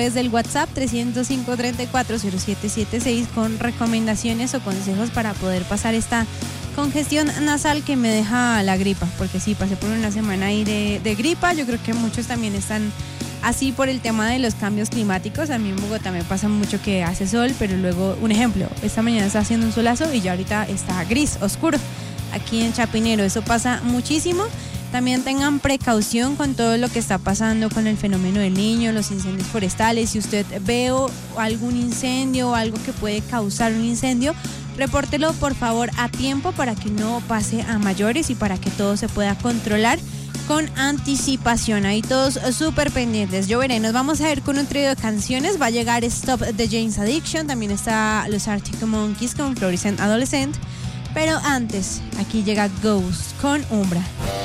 través del WhatsApp 305-340776 con recomendaciones o consejos para poder pasar esta congestión nasal que me deja la gripa, porque sí, pasé por una semana ahí de gripa. Yo creo que muchos también están así por el tema de los cambios climáticos. A mí en Bogotá me pasa mucho que hace sol, pero luego, un ejemplo, esta mañana está haciendo un solazo y ya ahorita está gris, oscuro. Aquí en Chapinero eso pasa muchísimo. También tengan precaución con todo lo que está pasando con el fenómeno del Niño, los incendios forestales. Si usted ve algún incendio o algo que puede causar un incendio, repórtelo por favor a tiempo para que no pase a mayores y para que todo se pueda controlar con anticipación. Ahí todos súper pendientes. Yo veré, nos vamos a ir con un trío de canciones. Va a llegar Stop the Jane's Addiction. También está los Arctic Monkeys con Fluorescent Adolescent. Pero antes, aquí llega Ghost con Umbra.